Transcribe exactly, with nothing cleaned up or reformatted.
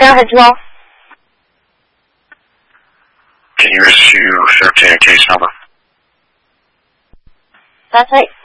Go ahead, Joel. Can you issue thirteen a case number? That's right.